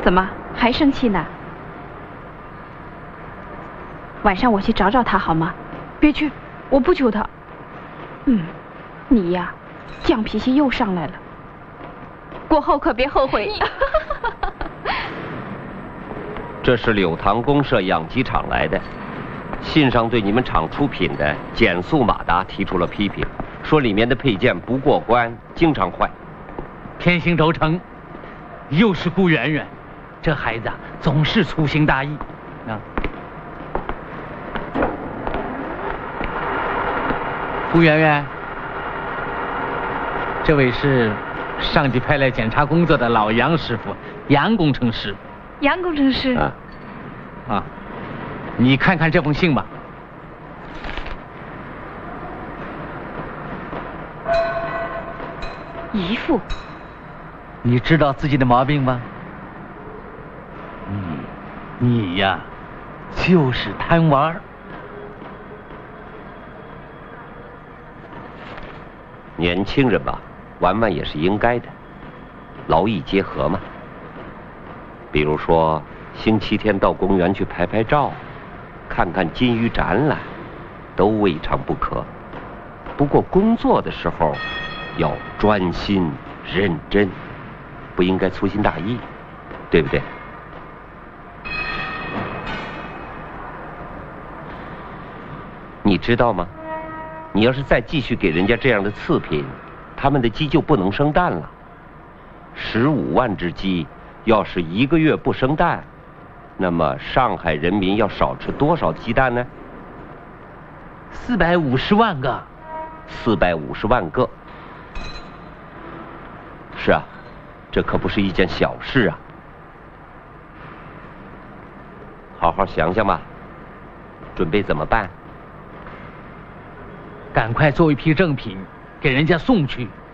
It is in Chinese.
怎么还生气呢？晚上我去找找他好吗？ 别去，我不求他。 你呀，犟脾气又上来了。过后可别后悔。 这是柳塘公社养鸡场来的，信上对你们厂出品的减速马达提出了批评，说里面的配件不过关，经常坏。 偏行轴承，又是顾媛媛，这孩子总是粗心大意啊。顾媛媛，这位是上级派来检查工作的老杨师傅，杨工程师。 杨工程师。 你看看这封信吧。 姨父， 你知道自己的毛病吗？你呀，就是贪玩。 年轻人吧，玩玩也是应该的，劳逸结合嘛。比如说，星期天到公园去拍拍照，看看金鱼展览，都未尝不可。不过工作的时候要专心认真，不应该粗心大意，对不对？你知道吗？你要是再继续给人家这样的次品，他们的鸡就不能生蛋了。15万只鸡，要是1个月不生蛋，那么上海人民要少吃多少鸡蛋呢 ？450万个。 450万个。是啊，这可不是一件小事啊。好好想想吧，准备怎么办？ 赶快做一批正品，给人家送去。